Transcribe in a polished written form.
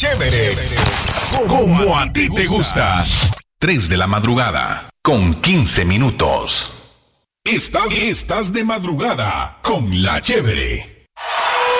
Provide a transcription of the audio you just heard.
Chévere. Como a ti te gusta. 3 de la madrugada, con 15 minutos. Estás de madrugada con La Chévere.